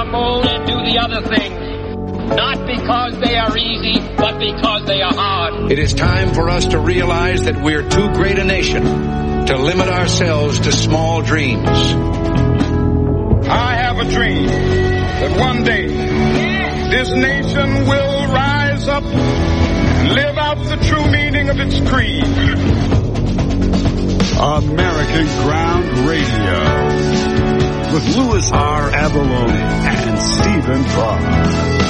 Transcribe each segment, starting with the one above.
the moon and do the other things, not because they are easy, but because they are hard. It is time for us to realize that we're too great a nation to limit ourselves to small dreams. I have a dream that one day this nation will rise up and live out the true meaning of its creed. American Ground Radio with Louis R. Avallone and Stephen Parr.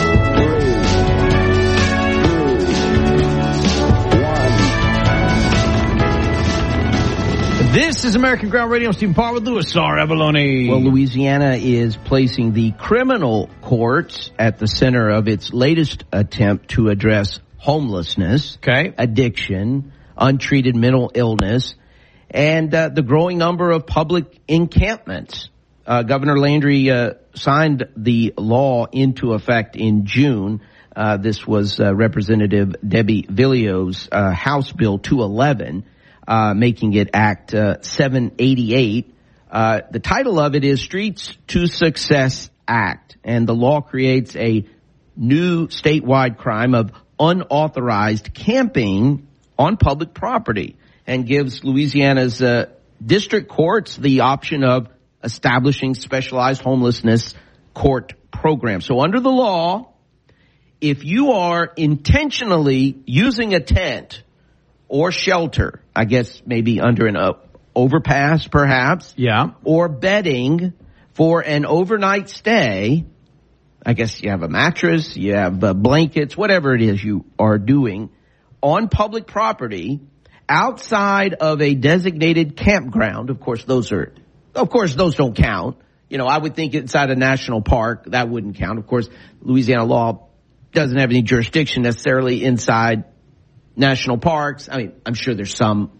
This is American Ground Radio. I'm Stephen Parr with Louis R. Avallone. Well, Louisiana is placing the criminal courts at the center of its latest attempt to address homelessness, addiction, untreated mental illness, and the growing number of public encampments. Governor Landry signed the law into effect in June. This was Representative Debbie Villio's House Bill 211. Making it Act 788. The title of it is Streets to Success Act, and the law creates a new statewide crime of unauthorized camping on public property and gives Louisiana's district courts the option of establishing specialized homelessness court programs. So under the law, if you are intentionally using a tent or shelter, I guess maybe under an overpass perhaps, or bedding for an overnight stay, I guess you have a mattress, you have blankets, whatever it is you are doing on public property outside of a designated campground. Of course, those don't count. You know, I would think inside a national park, that wouldn't count. Of course, Louisiana law doesn't have any jurisdiction necessarily inside national parks. I mean, I'm sure there's some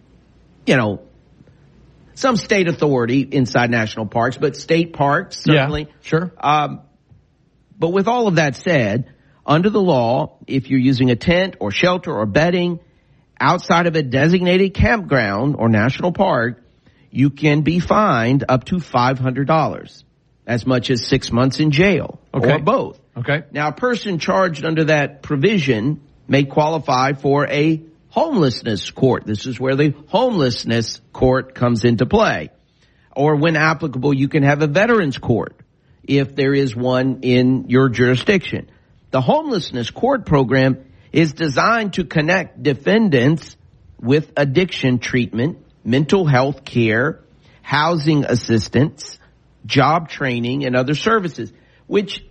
state authority inside national parks, but state parks, certainly. Yeah, sure. But with all of that said, under the law, if you're using a tent or shelter or bedding outside of a designated campground or national park, you can be fined up to $500, as much as 6 months in jail, or both. Okay. Now, a person charged under that provision may qualify for a homelessness court. This is where the homelessness court comes into play. Or when applicable, you can have a veterans court if there is one in your jurisdiction. The homelessness court program is designed to connect defendants with addiction treatment, mental health care, housing assistance, job training, and other services, which,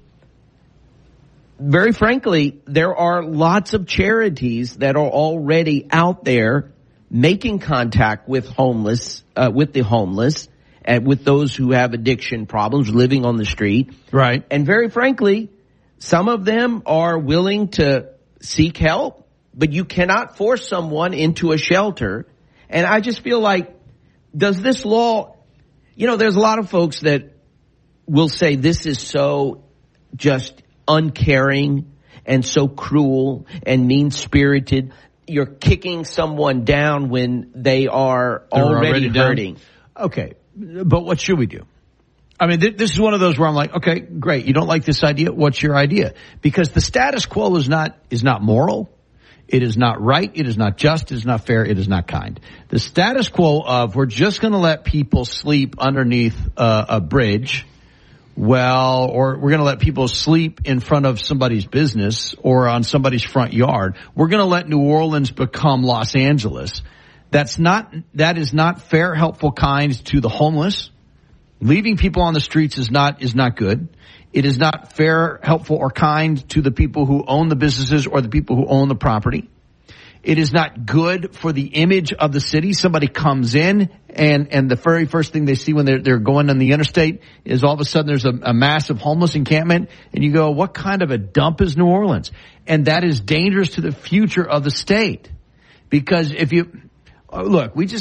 very frankly, there are lots of charities that are already out there making contact with the homeless, and with those who have addiction problems, living on the street. Right. And very frankly, some of them are willing to seek help, but you cannot force someone into a shelter. And I just feel like, does this law, there's a lot of folks that will say this is so just uncaring and so cruel and mean-spirited. You're kicking someone down when they are already hurting. Okay, but what should we do? I mean, this is one of those where I'm like, okay, great. You don't like this idea. What's your idea? Because the status quo is not moral. It is not right. It is not just. It is not fair. It is not kind. The status quo of we're just going to let people sleep underneath a bridge, or we're going to let people sleep in front of somebody's business or on somebody's front yard. We're going to let New Orleans become Los Angeles. That is not fair, helpful, kind to the homeless. Leaving people on the streets is not good. It is not fair, helpful, or kind to the people who own the businesses or the people who own the property. It is not good for the image of the city. Somebody comes in and the very first thing they see when they're going on the interstate is all of a sudden there's a massive homeless encampment, and you go, what kind of a dump is New Orleans? And that is dangerous to the future of the state. Because if you look, we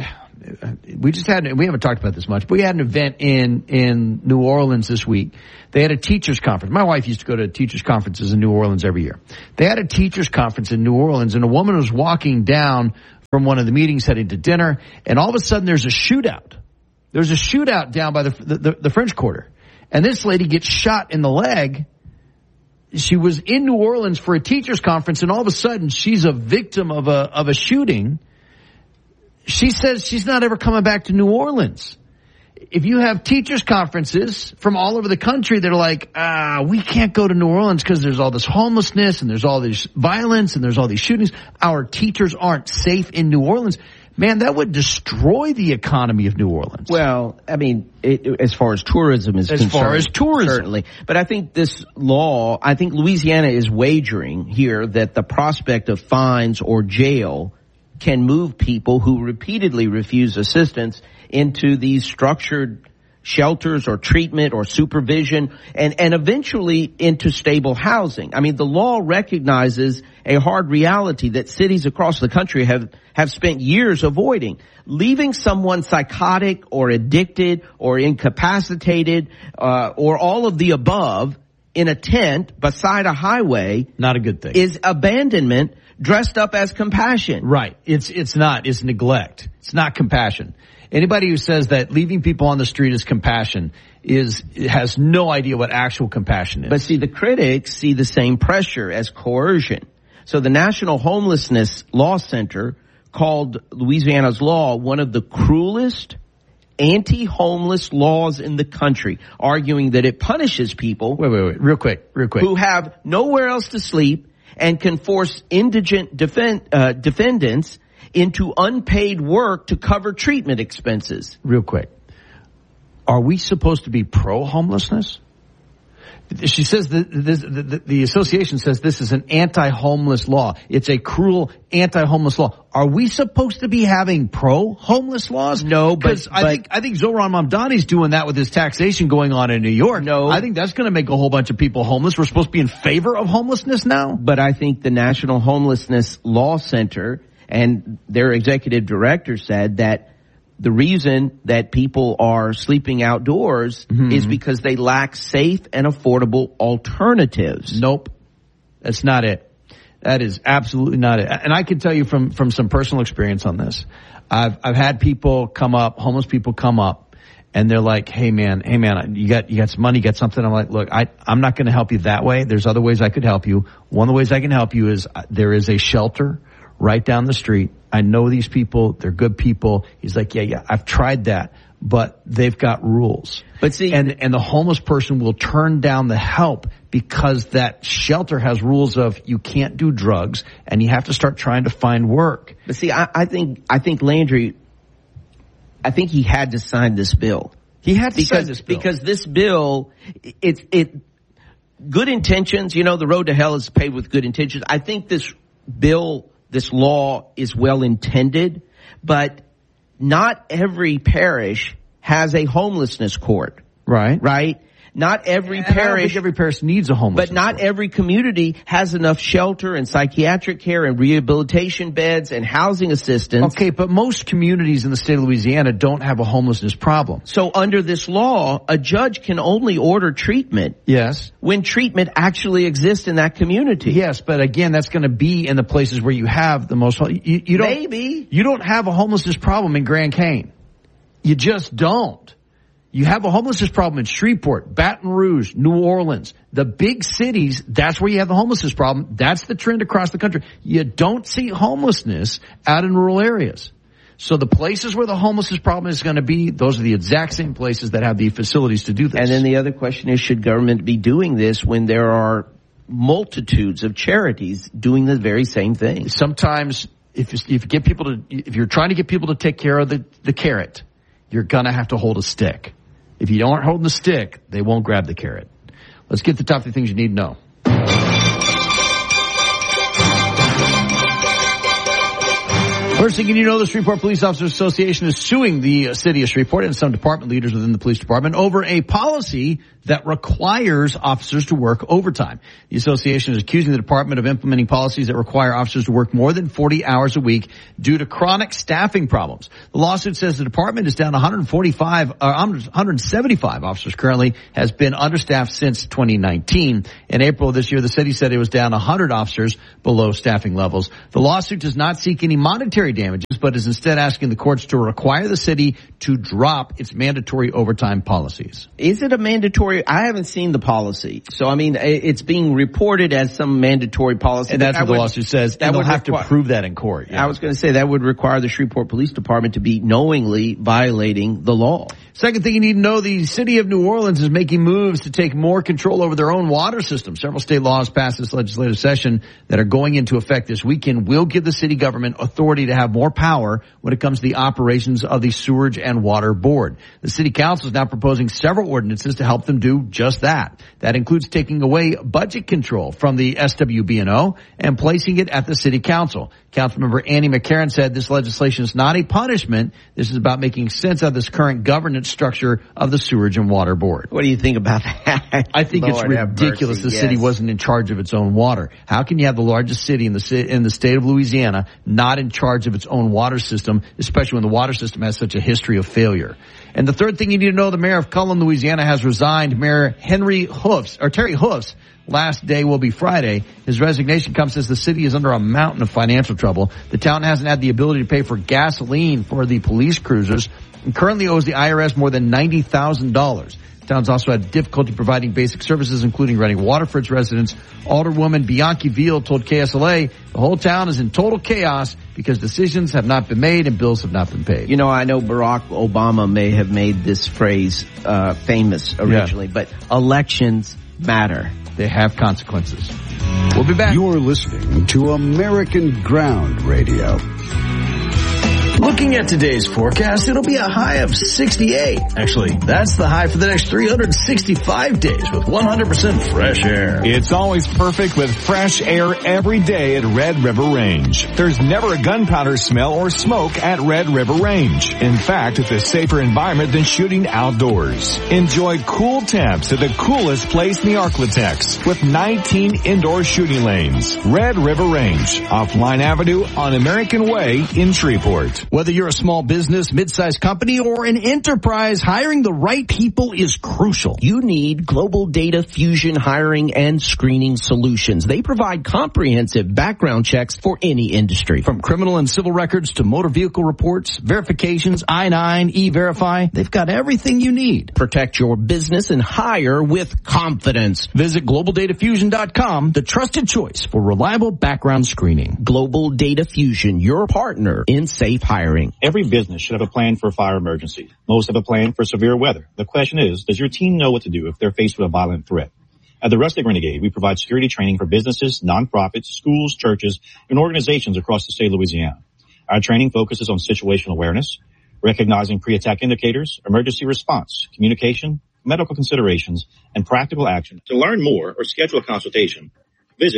haven't talked about this much, but we had an event in New Orleans this week. They had a teachers conference. My wife used to go to teachers conferences in New Orleans every year. They had a teachers conference in New Orleans, and a woman was walking down from one of the meetings heading to dinner, and all of a sudden there's a shootout. There's a shootout down by the French Quarter. And this lady gets shot in the leg. She was in New Orleans for a teachers conference, and all of a sudden she's a victim of a shooting. She says she's not ever coming back to New Orleans. If you have teachers conferences from all over the country that are like, we can't go to New Orleans because there's all this homelessness and there's all this violence and there's all these shootings. Our teachers aren't safe in New Orleans. Man, that would destroy the economy of New Orleans. Well, I mean, as far as tourism is concerned. As far as tourism. Certainly. But I think I think Louisiana is wagering here that the prospect of fines or jail can move people who repeatedly refuse assistance into these structured shelters or treatment or supervision and eventually into stable housing. I mean, the law recognizes a hard reality that cities across the country have spent years avoiding. Leaving someone psychotic or addicted or incapacitated or all of the above in a tent beside a highway, not a good thing, is abandonment dressed up as compassion. Right. It's not. It's neglect. It's not compassion. Anybody who says that leaving people on the street is compassion has no idea what actual compassion is. But see, the critics see the same pressure as coercion. So the National Homelessness Law Center called Louisiana's law one of the cruelest anti-homeless laws in the country, arguing that it punishes people. Wait, real quick. Who have nowhere else to sleep and can force indigent defendants into unpaid work to cover treatment expenses. Real quick. Are we supposed to be pro-homelessness? She says the association says this is an anti-homeless law. It's a cruel anti-homeless law. Are we supposed to be having pro-homeless laws? No, but I think Zohran Mamdani's doing that with his taxation going on in New York. No, I think that's going to make a whole bunch of people homeless. We're supposed to be in favor of homelessness now. But I think the National Homelessness Law Center and their executive director said that the reason that people are sleeping outdoors is because they lack safe and affordable alternatives. Nope. That's not it. That is absolutely not it. And I can tell you from some personal experience on this. I've had people come up, homeless people come up, and they're like, hey man, you got some money, you got something. I'm like, look, I'm not going to help you that way. There's other ways I could help you. One of the ways I can help you is there is a shelter right down the street. I know these people. They're good people. He's like, yeah, I've tried that, but they've got rules. But see, and the homeless person will turn down the help because that shelter has rules of you can't do drugs and you have to start trying to find work. But see, I think Landry, I think he had to sign this bill. He had to sign this bill. Because this bill, it good intentions, the road to hell is paved with good intentions. I think this bill, this law is well intended, but not every parish has a homelessness court. Right. Not every parish. I don't think every parish needs a homelessness court. But not court. every community has enough shelter and psychiatric care and rehabilitation beds and housing assistance. Okay, but most communities in the state of Louisiana don't have a homelessness problem. So under this law, a judge can only order treatment. Yes. When treatment actually exists in that community. Yes, but again, that's going to be in the places where you have the most. You don't. Maybe. You don't have a homelessness problem in Grand Cane. You just don't. You have a homelessness problem in Shreveport, Baton Rouge, New Orleans, the big cities. That's where you have the homelessness problem. That's the trend across the country. You don't see homelessness out in rural areas. So the places where the homelessness problem is going to be, those are the exact same places that have the facilities to do this. And then the other question is, should government be doing this when there are multitudes of charities doing the very same thing? Sometimes if you're trying to get people to take care of the carrot, you're going to have to hold a stick. If you aren't holding the stick, they won't grab the carrot. Let's get the top 3 things you need to know. First thing you need to know, the Shreveport Police Officers Association is suing the city of Shreveport and some department leaders within the police department over a policy that requires officers to work overtime. The association is accusing the department of implementing policies that require officers to work more than 40 hours a week due to chronic staffing problems. The lawsuit says the department is down 175 officers currently, has been understaffed since 2019. In April of this year, the city said it was down 100 officers below staffing levels. The lawsuit does not seek any monetary damages, but is instead asking the courts to require the city to drop its mandatory overtime policies. Is it a mandatory? I haven't seen the policy. So, I mean, it's being reported as some mandatory policy. And that's what the lawsuit says. And they'll have to prove that in court. Yeah. I was going to say that would require the Shreveport Police Department to be knowingly violating the law. Second thing you need to know, the city of New Orleans is making moves to take more control over their own water system. Several state laws passed this legislative session that are going into effect this weekend will give the city government authority to have more power when it comes to the operations of the Sewerage and Water Board. The city council is now proposing several ordinances to help them do just that. That includes taking away budget control from the SWB&O and placing it at the city council. Councilmember Annie McCarron said this legislation is not a punishment. This is about making sense of this current governance structure of the Sewerage and Water Board. What do you think about that? I think it's ridiculous the city wasn't in charge of its own water. How can you have the largest city in the state of Louisiana not in charge of its own water system, especially when the water system has such a history of failure? And the third thing you need to know, the mayor of Cullen, Louisiana has resigned. Mayor Terry Hoofs last day will be Friday. His resignation comes as the city is under a mountain of financial trouble. The town hasn't had the ability to pay for gasoline for the police cruisers and currently owes the IRS more than $90,000. The town's also had difficulty providing basic services, including running water for its residents. Alderwoman Bianchi Veal told KSLA the whole town is in total chaos because decisions have not been made and bills have not been paid. You know, I know Barack Obama may have made this phrase famous originally, but elections matter. They have consequences. We'll be back. You're listening to American Ground Radio. Looking at today's forecast, it'll be a high of 68. Actually, that's the high for the next 365 days with 100% fresh air. It's always perfect with fresh air every day at Red River Range. There's never a gunpowder smell or smoke at Red River Range. In fact, it's a safer environment than shooting outdoors. Enjoy cool temps at the coolest place in the Arklatex with 19 indoor shooting lanes. Red River Range, off Line Avenue on American Way in Shreveport. Whether you're a small business, mid-sized company, or an enterprise, hiring the right people is crucial. You need Global Data Fusion hiring and screening solutions. They provide comprehensive background checks for any industry. From criminal and civil records to motor vehicle reports, verifications, I-9, E-Verify, they've got everything you need. Protect your business and hire with confidence. Visit GlobalDataFusion.com, the trusted choice for reliable background screening. Global Data Fusion, your partner in safe hiring. Every business should have a plan for a fire emergency. Most have a plan for severe weather. The question is, does your team know what to do if they're faced with a violent threat? At the Rustic Renegade, we provide security training for businesses, nonprofits, schools, churches, and organizations across the state of Louisiana. Our training focuses on situational awareness, recognizing pre-attack indicators, emergency response, communication, medical considerations, and practical action. To learn more or schedule a consultation, visit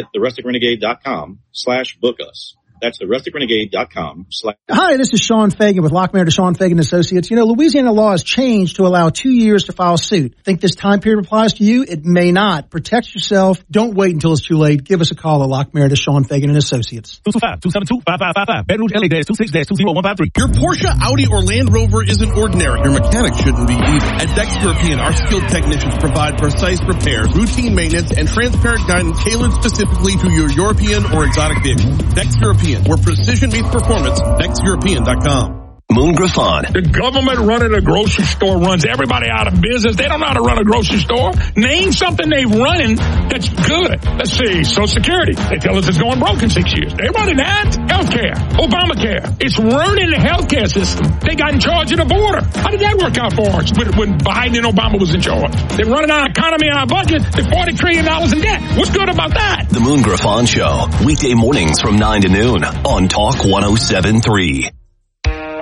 therusticrenegade.com/book-us. That's therusticrenegade.com. Hi, this is Sean Fagan with Lockmayer to Sean Fagan Associates. You know, Louisiana law has changed to allow 2 years to file suit. Think this time period applies to you? It may not. Protect yourself. Don't wait until it's too late. Give us a call at Lockmayer to Sean Fagan and Associates. 225-272-5555. Baton Rouge, LA days 26-20153. Your Porsche, Audi, or Land Rover isn't ordinary. Your mechanic shouldn't be either. At Dex European, our skilled technicians provide precise repairs, routine maintenance, and transparent guidance tailored specifically to your European or exotic vehicle. Dex European, where precision meets performance. DexEuropean.com. Moon Griffon. The government running a grocery store runs everybody out of business. They don't know how to run a grocery store. Name something they've running that's good. Let's see. Social Security. They tell us it's going broke in 6 years. They running that. Healthcare. Obamacare. It's ruining the healthcare system. They got in charge of the border. How did that work out for us when Biden and Obama was in charge? They're running our economy and our budget. They're $40 trillion in debt. What's good about that? The Moon Griffon Show. Weekday mornings from 9 to noon on Talk 107.3.